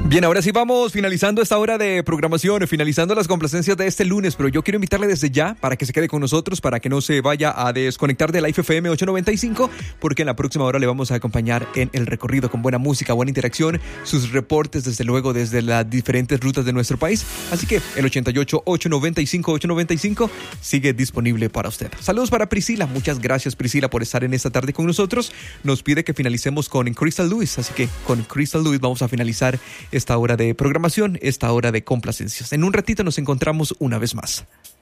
Bien, ahora sí vamos finalizando esta hora de programación, finalizando las complacencias de este lunes, pero yo quiero invitarle desde ya para que se quede con nosotros, para que no se vaya a desconectar de Life FM 895, porque en la próxima hora le vamos a acompañar en el recorrido con buena música, buena interacción, sus reportes desde luego desde las diferentes rutas de nuestro país. Así que el 88-895-895 sigue disponible para usted. Saludos para Priscila, muchas gracias Priscila por estar en esta tarde con nosotros. Nos pide que finalicemos con Crystal Lewis, así que con Crystal Lewis vamos a finalizar esta hora de programación, esta hora de complacencias. En un ratito nos encontramos una vez más.